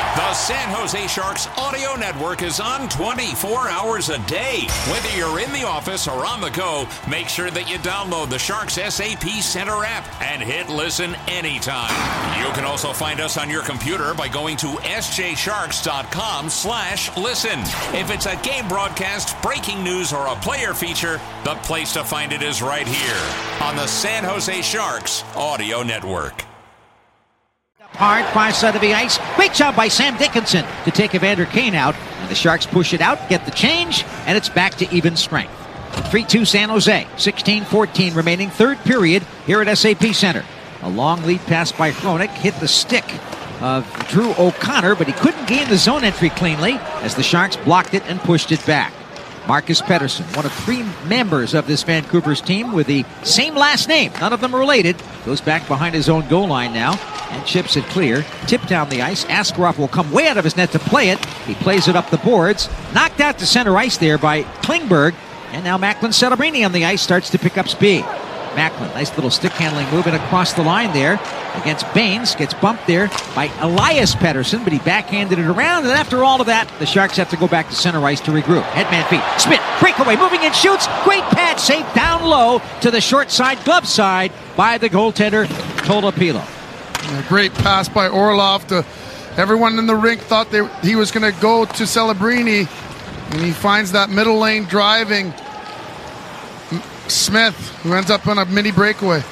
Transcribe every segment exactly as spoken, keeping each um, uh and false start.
The San Jose Sharks Audio Network is on twenty-four hours a day. Whether you're in the office or on the go, make sure that you download the Sharks S A P Center app and hit listen anytime. You can also find us on your computer by going to s j sharks dot com slash listen. If it's a game broadcast, breaking news, or a player feature, the place to find it is right here on the San Jose Sharks Audio Network. Hard, far side of the ice. Great job by Sam Dickinson to take Evander Kane out. And the Sharks push it out, get the change, and it's back to even strength. three two San Jose. sixteen fourteen remaining, third period here at S A P Center. A long lead pass by Hronek hit the stick of Drew O'Connor, but he couldn't gain the zone entry cleanly as the Sharks blocked it and pushed it back. Marcus Pettersson, one of three members of this Vancouver's team with the same last name, none of them related, goes back behind his own goal line now and chips it clear. Tip down the ice. Askarov will come way out of his net to play it. He plays it up the boards. Knocked out to center ice there by Klingberg. And now Macklin Celebrini on the ice starts to pick up speed. Macklin, nice little stick handling move and across the line there against Baines. Gets bumped there by Elias Pettersson, but he backhanded it around. And after all of that, the Sharks have to go back to center ice to regroup. Headman feet. Smith, breakaway, moving in, shoots. Great pad save down low to the short side, glove side by the goaltender, Tolopilo. A great pass by Orlov to everyone in the rink thought they, he was going to go to Celebrini, and he finds that middle lane driving Smith, who ends up on a mini breakaway.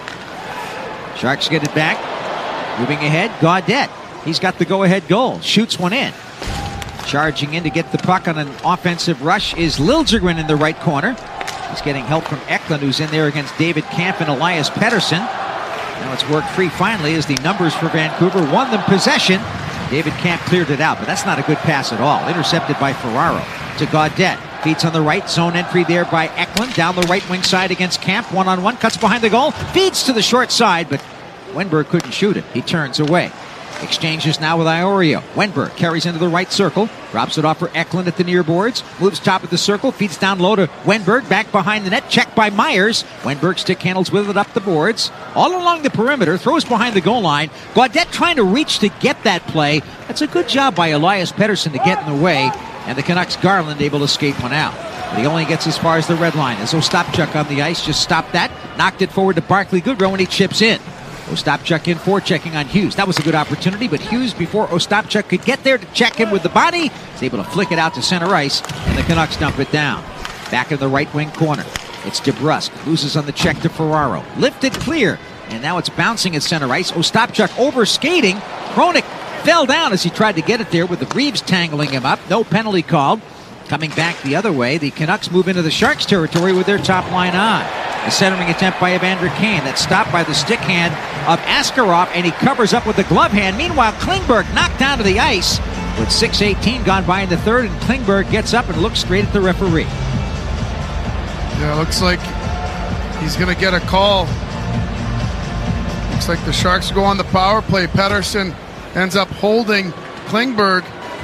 Sharks get it back. Moving ahead, Gaudette. He's got the go-ahead goal. Shoots one in. Charging in to get the puck on an offensive rush is Liljegren in the right corner. He's getting help from Eklund, who's in there against David Kampf and Elias Pettersson. Now it's worked free finally as the numbers for Vancouver won them possession. David Kampf cleared it out, but that's not a good pass at all. Intercepted by Ferraro to Gaudette. Feeds on the right, zone entry there by Eklund. Down the right wing side against Kampf. One-on-one, cuts behind the goal. Feeds to the short side, but Wenberg couldn't shoot it. He turns away. Exchanges now with Iorio. Wenberg carries into the right circle. Drops it off for Eklund at the near boards. Moves top of the circle. Feeds down low to Wenberg. Back behind the net. Checked by Myers. Wenberg stick handles with it up the boards. All along the perimeter. Throws behind the goal line. Gaudette trying to reach to get that play. That's a good job by Elias Pettersson to get in the way. And the Canucks Garland able to skate one out. But he only gets as far as the red line. As Ostapchuk on the ice just stopped that. Knocked it forward to Barclay Goodrow and he chips in. Ostapchuk in forechecking on Hughes. That was a good opportunity, but Hughes, before Ostapchuk could get there to check him with the body, is able to flick it out to center ice, and the Canucks dump it down. Back in the right wing corner. It's DeBrusk. Loses on the check to Ferraro. Lifted clear, and now it's bouncing at center ice. Ostapchuk over skating. Hronek fell down as he tried to get it there with the Reeves tangling him up. No penalty called. Coming back the other way, the Canucks move into the Sharks territory with their top line on. A centering attempt by Evander Kane that's stopped by the stick hand of Askarov, and he covers up with the glove hand. Meanwhile, Klingberg knocked down to the ice with six eighteen gone by in the third, and Klingberg gets up and looks straight at the referee. Yeah, looks like he's going to get a call. Looks like the Sharks go on the power play. Pettersson ends up holding Klingberg.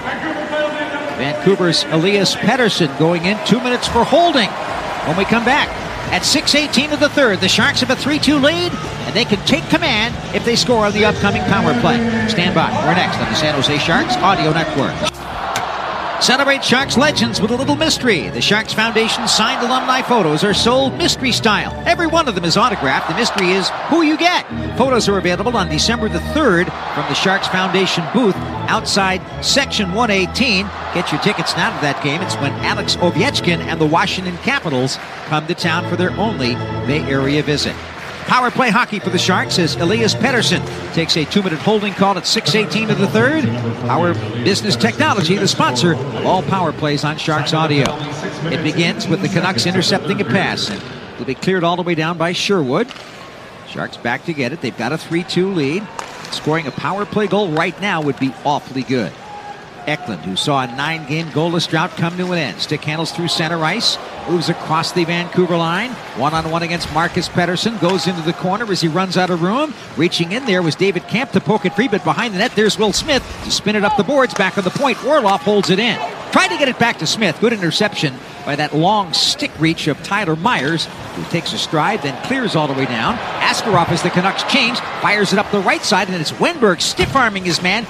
Vancouver's Elias Pettersson going in, two minutes for holding. When we come back at six eighteen of the third, the Sharks have a three two lead, and they can take command if they score on the upcoming power play. Stand by. We're next on the San Jose Sharks Audio Network. Celebrate Sharks legends with a little mystery. The Sharks Foundation signed alumni photos are sold mystery style. Every one of them is autographed. The mystery is who you get. Photos are available on December the third from the Sharks Foundation booth outside Section one eighteen. Get your tickets now to that game. It's when Alex Ovechkin and the Washington Capitals come to town for their only Bay Area visit. Power play hockey for the Sharks as Elias Pettersson takes a two-minute holding call at six eighteen of the third. Power Business Technology, the sponsor of all power plays on Sharks Audio. It begins with the Canucks intercepting a pass, and it'll be cleared all the way down by Sherwood. Sharks back to get it. They've got a three two lead. Scoring a power play goal right now would be awfully good. Eklund, who saw a nine-game goalless drought come to an end. Stick handles through center ice. Moves across the Vancouver line. One-on-one against Marcus Pettersson. Goes into the corner as he runs out of room. Reaching in there was David Kampf to poke it free, but behind the net there's Will Smith to spin it up the boards. Back on the point. Orlov holds it in. Tried to get it back to Smith. Good interception by that long stick reach of Tyler Myers, who takes a stride, then clears all the way down. Askarov, as the Canucks change, fires it up the right side, and it's Wenberg stiff-arming his man.